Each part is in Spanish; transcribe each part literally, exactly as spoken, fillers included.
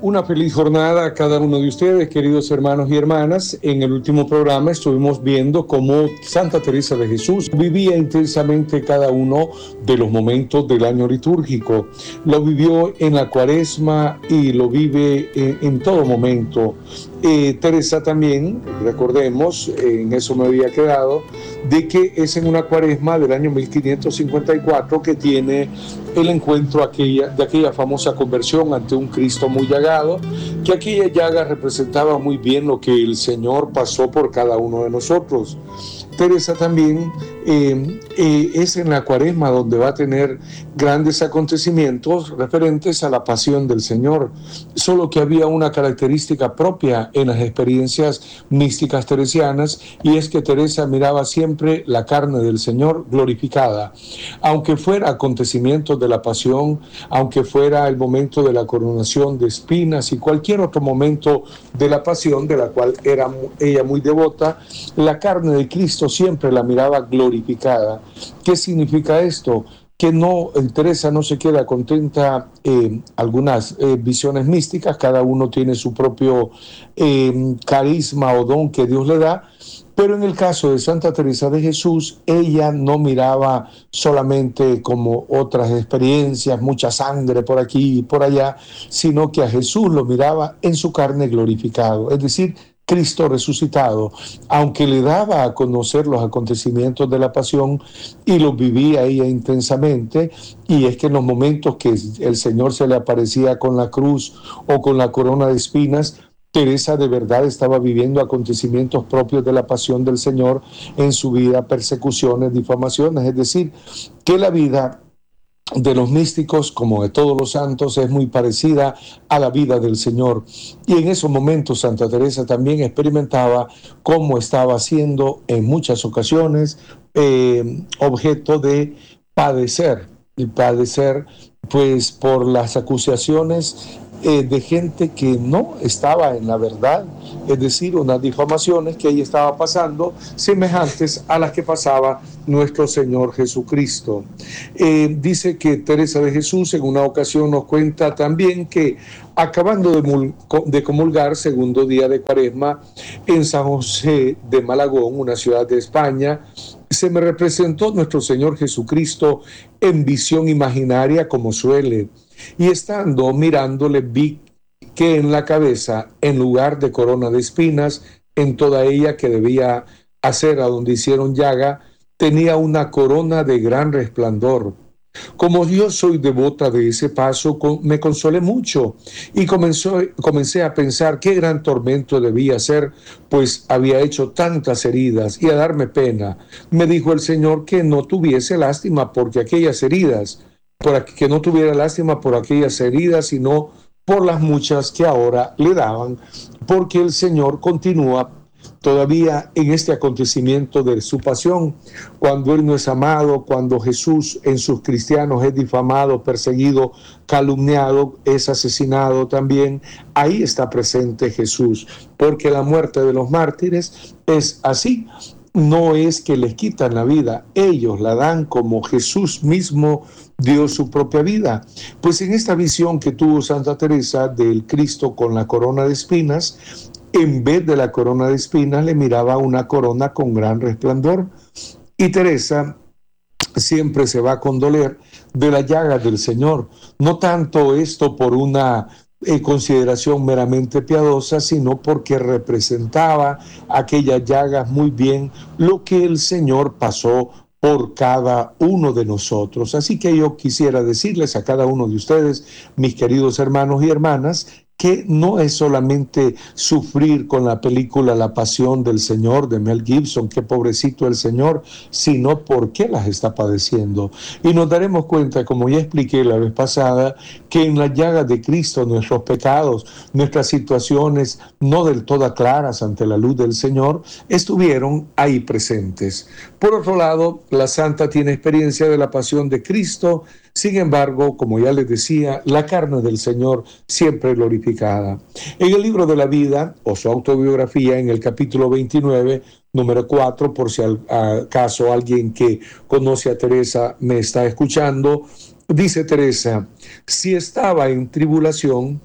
Una feliz jornada a cada uno de ustedes, queridos hermanos y hermanas. En el último programa estuvimos viendo cómo Santa Teresa de Jesús vivía intensamente cada uno de los momentos del año litúrgico. Lo vivió en la Cuaresma y lo vive en, en todo momento. Eh, Teresa también, recordemos, eh, en eso me había quedado, de que es en una Cuaresma del año mil quinientos cincuenta y cuatro que tiene el encuentro aquella, de aquella famosa conversión ante un Cristo muy llagado, que aquella llaga representaba muy bien lo que el Señor pasó por cada uno de nosotros. Teresa también eh, eh, es en la Cuaresma donde va a tener grandes acontecimientos referentes a la pasión del Señor, solo que había una característica propia en las experiencias místicas teresianas, y es que Teresa miraba siempre la carne del Señor glorificada, aunque fuera acontecimientos de la pasión, aunque fuera el momento de la coronación de espinas y cualquier otro momento de la pasión de la cual era ella muy devota, la carne de Cristo siempre la miraba glorificada. ¿Qué significa esto? Que no, Teresa no se queda contenta en eh, algunas eh, visiones místicas, cada uno tiene su propio eh, carisma o don que Dios le da, pero en el caso de Santa Teresa de Jesús, ella no miraba solamente como otras experiencias, mucha sangre por aquí y por allá, sino que a Jesús lo miraba en su carne glorificado, es decir, Cristo resucitado, aunque le daba a conocer los acontecimientos de la pasión y los vivía ella intensamente, y es que en los momentos que el Señor se le aparecía con la cruz o con la corona de espinas, Teresa de verdad estaba viviendo acontecimientos propios de la pasión del Señor en su vida, persecuciones, difamaciones, es decir, que la vida de los místicos, como de todos los santos, es muy parecida a la vida del Señor. Y en esos momentos Santa Teresa también experimentaba cómo estaba siendo en muchas ocasiones eh, objeto de padecer, y padecer pues por las acusaciones eh, de gente que no estaba en la verdad, es decir, unas difamaciones que ella estaba pasando semejantes a las que pasaba nuestro Señor Jesucristo. Eh, dice que Teresa de Jesús en una ocasión nos cuenta también que acabando de, mul- de comulgar segundo día de Cuaresma en San José de Malagón, una ciudad de España, se me representó nuestro Señor Jesucristo en visión imaginaria como suele, y estando mirándole vi que en la cabeza, en lugar de corona de espinas, en toda ella que debía hacer a donde hicieron llaga, tenía una corona de gran resplandor. Como yo soy devota de ese paso, me consolé mucho y comenzó, comencé a pensar qué gran tormento debía ser, pues había hecho tantas heridas, y a darme pena. Me dijo el Señor que no tuviese lástima porque aquellas heridas, por que no tuviera lástima por aquellas heridas, sino por las muchas que ahora le daban, porque el Señor continúa todavía en este acontecimiento de su pasión, cuando Él no es amado, cuando Jesús en sus cristianos es difamado, perseguido, calumniado, es asesinado también, ahí está presente Jesús, porque la muerte de los mártires es así, no es que les quitan la vida, ellos la dan como Jesús mismo dio su propia vida. Pues en esta visión que tuvo Santa Teresa del Cristo con la corona de espinas, en vez de la corona de espinas le miraba una corona con gran resplandor. Y Teresa siempre se va a condoler de las llagas del Señor, no tanto esto por una eh, consideración meramente piadosa, sino porque representaba aquellas llagas muy bien lo que el Señor pasó por cada uno de nosotros. Así que yo quisiera decirles a cada uno de ustedes, mis queridos hermanos y hermanas, que no es solamente sufrir con la película La Pasión del Señor de Mel Gibson, qué pobrecito el Señor, sino por qué las está padeciendo. Y nos daremos cuenta, como ya expliqué la vez pasada, que en las llagas de Cristo nuestros pecados, nuestras situaciones no del todo claras ante la luz del Señor, estuvieron ahí presentes. Por otro lado, la santa tiene experiencia de la pasión de Cristo. Sin embargo, como ya les decía, la carne del Señor siempre glorificada. En el libro de la vida, o su autobiografía, en el capítulo veintinueve, número cuatro, por si acaso alguien que conoce a Teresa me está escuchando, dice Teresa: si estaba en tribulación,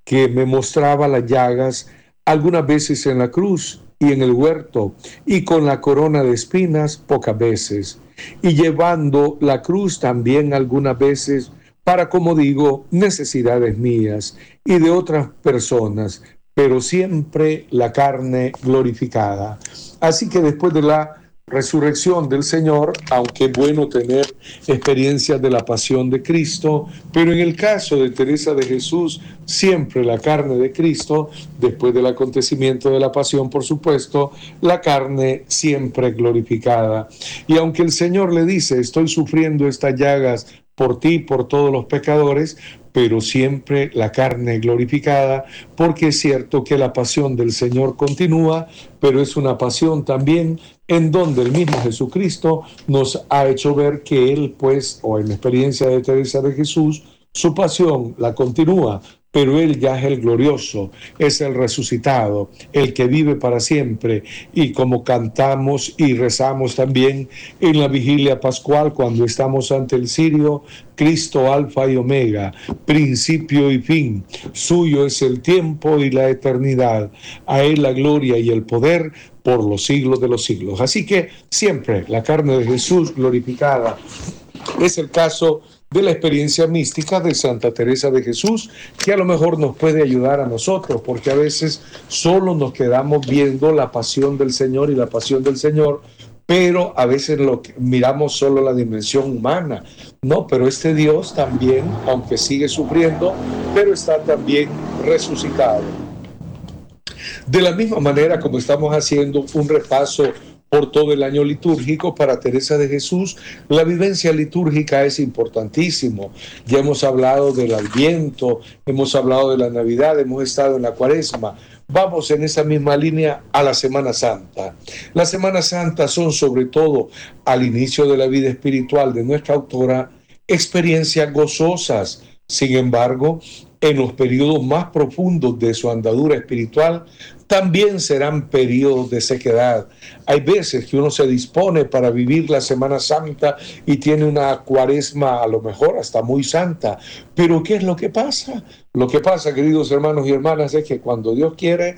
que me mostraba las llagas, algunas veces en la cruz y en el huerto, y con la corona de espinas pocas veces, y llevando la cruz también algunas veces para, como digo, necesidades mías y de otras personas, pero siempre la carne glorificada. Así que después de la resurrección del Señor, aunque es bueno tener experiencias de la pasión de Cristo, pero en el caso de Teresa de Jesús, siempre la carne de Cristo, después del acontecimiento de la pasión, por supuesto, la carne siempre glorificada. Y aunque el Señor le dice, estoy sufriendo estas llagas por ti, por todos los pecadores, pero siempre la carne glorificada, porque es cierto que la pasión del Señor continúa, pero es una pasión también en donde el mismo Jesucristo nos ha hecho ver que Él, pues, o en la experiencia de Teresa de Jesús, su pasión la continúa, pero Él ya es el glorioso, es el resucitado, el que vive para siempre. Y como cantamos y rezamos también en la vigilia pascual cuando estamos ante el cirio, Cristo alfa y omega, principio y fin, suyo es el tiempo y la eternidad, a Él la gloria y el poder por los siglos de los siglos. Así que siempre la carne de Jesús glorificada. Es el caso de la experiencia mística de Santa Teresa de Jesús, que a lo mejor nos puede ayudar a nosotros, porque a veces solo nos quedamos viendo la pasión del Señor y la pasión del Señor, pero a veces lo que, miramos solo la dimensión humana. No, pero este Dios también, aunque sigue sufriendo, pero está también resucitado. De la misma manera como estamos haciendo un repaso por todo el año litúrgico, para Teresa de Jesús, la vivencia litúrgica es importantísimo. Ya hemos hablado del Adviento, hemos hablado de la Navidad, hemos estado en la Cuaresma. Vamos en esa misma línea a la Semana Santa. Las Semanas Santas son, sobre todo al inicio de la vida espiritual de nuestra autora, experiencias gozosas. Sin embargo, en los periodos más profundos de su andadura espiritual, también serán periodos de sequedad. Hay veces que uno se dispone para vivir la Semana Santa y tiene una Cuaresma a lo mejor hasta muy santa. Pero ¿qué es lo que pasa? Lo que pasa, queridos hermanos y hermanas, es que cuando Dios quiere,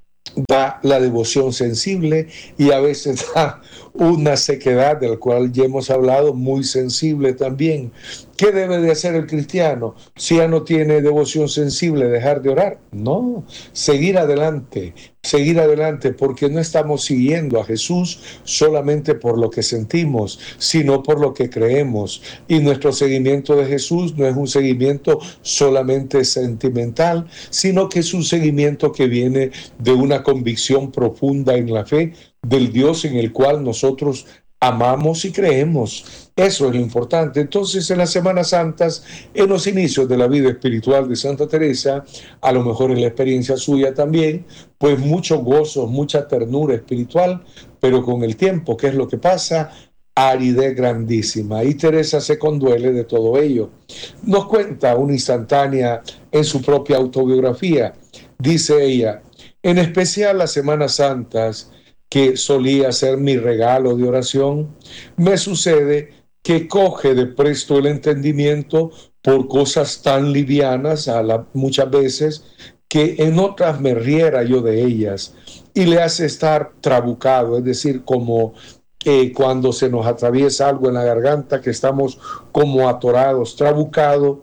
da la devoción sensible y a veces da una sequedad, del cual ya hemos hablado, muy sensible también. ¿Qué debe de hacer el cristiano? Si ya no tiene devoción sensible, ¿dejar de orar? No, seguir adelante, seguir adelante, porque no estamos siguiendo a Jesús solamente por lo que sentimos, sino por lo que creemos. Y nuestro seguimiento de Jesús no es un seguimiento solamente sentimental, sino que es un seguimiento que viene de una convicción profunda en la fe del Dios en el cual nosotros amamos y creemos. Eso es lo importante. Entonces, en las Semanas Santas, en los inicios de la vida espiritual de Santa Teresa, a lo mejor en la experiencia suya también, pues muchos gozos, mucha ternura espiritual, pero con el tiempo, ¿qué es lo que pasa? Aridez grandísima. Y Teresa se conduele de todo ello. Nos cuenta una instantánea en su propia autobiografía. Dice ella, en especial las Semanas Santas, que solía ser mi regalo de oración, me sucede que coge de presto el entendimiento por cosas tan livianas a la, muchas veces, que en otras me riera yo de ellas, y le hace estar trabucado, es decir, como eh, cuando se nos atraviesa algo en la garganta, que estamos como atorados, trabucado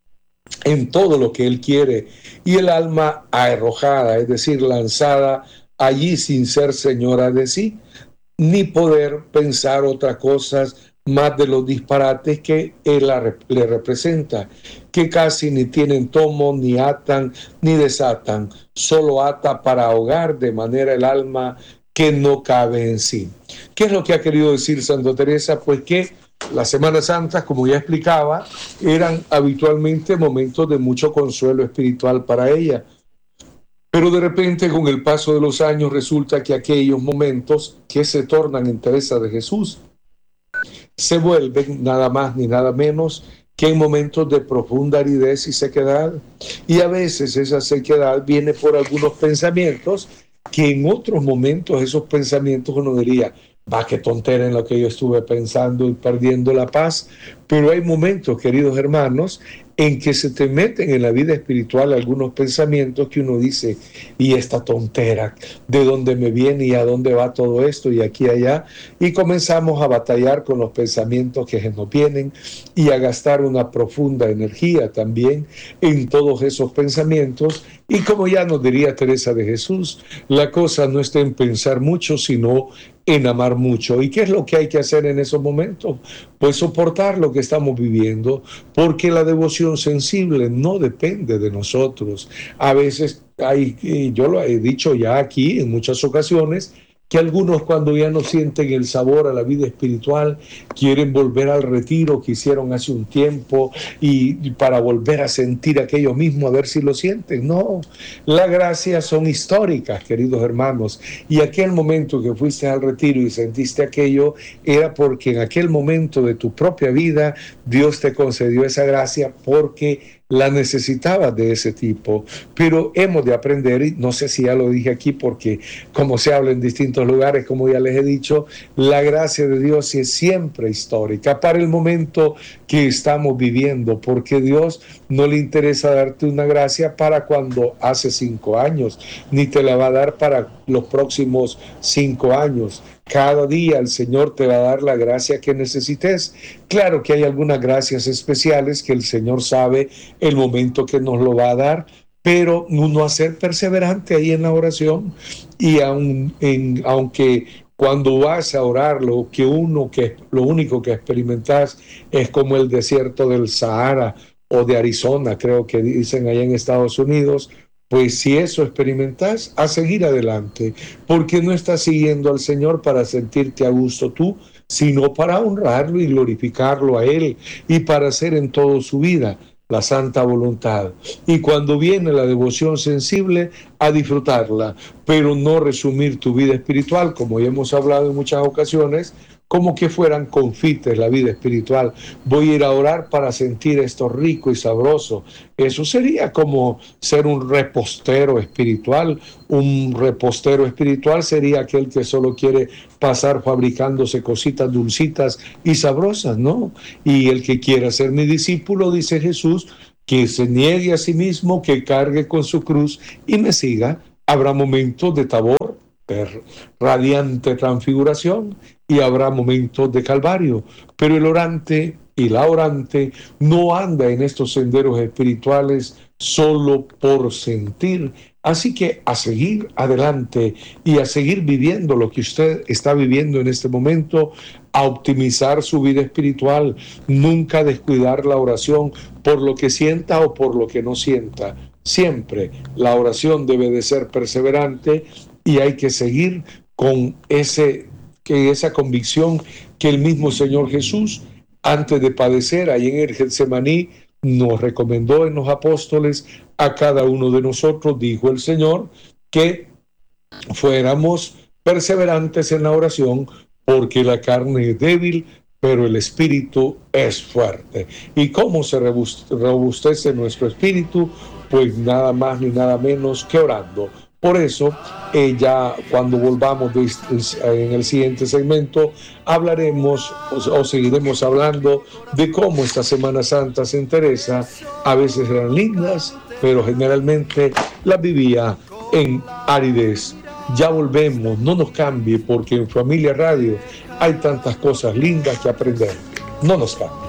en todo lo que él quiere, y el alma arrojada, es decir, lanzada allí sin ser señora de sí, ni poder pensar otras cosas más de los disparates que él le representa, que casi ni tienen tomo, ni atan, ni desatan, solo ata para ahogar de manera el alma que no cabe en sí. ¿Qué es lo que ha querido decir Santa Teresa? Pues que las Semanas Santas, como ya explicaba, eran habitualmente momentos de mucho consuelo espiritual para ella. Pero de repente, con el paso de los años, resulta que aquellos momentos que se tornan en Teresa de Jesús se vuelven nada más ni nada menos que en momentos de profunda aridez y sequedad. Y a veces esa sequedad viene por algunos pensamientos que en otros momentos esos pensamientos uno diría, va, qué tontera en lo que yo estuve pensando y perdiendo la paz. Pero hay momentos, queridos hermanos, en que se te meten en la vida espiritual algunos pensamientos que uno dice, y esta tontera, ¿de dónde me viene y a dónde va todo esto y aquí y allá? Y comenzamos a batallar con los pensamientos que nos vienen y a gastar una profunda energía también en todos esos pensamientos. Y como ya nos diría Teresa de Jesús, la cosa no está en pensar mucho, sino en amar mucho. ¿Y qué es lo que hay que hacer en esos momentos? Pues soportar lo que estamos viviendo, porque la devoción sensible no depende de nosotros. A veces hay, yo lo he dicho ya aquí en muchas ocasiones, que algunos cuando ya no sienten el sabor a la vida espiritual quieren volver al retiro que hicieron hace un tiempo y, y para volver a sentir aquello mismo, a ver si lo sienten. No, las gracias son históricas, queridos hermanos, y aquel momento que fuiste al retiro y sentiste aquello era porque en aquel momento de tu propia vida Dios te concedió esa gracia porque la necesitabas de ese tipo. Pero hemos de aprender, y no sé si ya lo dije aquí porque como se habla en distintos lugares, como ya les he dicho, la gracia de Dios es siempre histórica para el momento que estamos viviendo, porque Dios no le interesa darte una gracia para cuando hace cinco años, ni te la va a dar para los próximos cinco años. Cada día el Señor te va a dar la gracia que necesites. Claro que hay algunas gracias especiales que el Señor sabe el momento que nos lo va a dar, pero uno a ser perseverante ahí en la oración y aun, en, aunque cuando vas a orar lo que uno que lo único que experimentas es como el desierto del Sahara o de Arizona, creo que dicen allá en Estados Unidos. Pues si eso experimentas, a seguir adelante, porque no estás siguiendo al Señor para sentirte a gusto tú, sino para honrarlo y glorificarlo a Él y para hacer en todo su vida la santa voluntad. Y cuando viene la devoción sensible, a disfrutarla, pero no resumir tu vida espiritual, como ya hemos hablado en muchas ocasiones, como que fueran confites la vida espiritual. Voy a ir a orar para sentir esto rico y sabroso. Eso sería como ser un repostero espiritual. Un repostero espiritual sería aquel que solo quiere pasar fabricándose cositas dulcitas y sabrosas, ¿no? Y el que quiera ser mi discípulo, dice Jesús, que se niegue a sí mismo, que cargue con su cruz y me siga. Habrá momentos de Tabor, de radiante transfiguración, y habrá momentos de calvario, pero el orante y la orante no anda en estos senderos espirituales solo por sentir. Así que a seguir adelante y a seguir viviendo lo que usted está viviendo en este momento, a optimizar su vida espiritual, nunca descuidar la oración por lo que sienta o por lo que no sienta. Siempre la oración debe de ser perseverante y hay que seguir con ese, que esa convicción que el mismo Señor Jesús, antes de padecer ahí en el Getsemaní, nos recomendó en los apóstoles a cada uno de nosotros. Dijo el Señor que fuéramos perseverantes en la oración, porque la carne es débil, pero el espíritu es fuerte. ¿Y cómo se robustece nuestro espíritu? Pues nada más ni nada menos que orando. Por eso, eh, ya cuando volvamos de, en el siguiente segmento, hablaremos o, o seguiremos hablando de cómo esta Semana Santa en Teresa a veces eran lindas, pero generalmente las vivía en aridez. Ya volvemos, no nos cambie, porque en Familia Radio hay tantas cosas lindas que aprender. No nos cambie.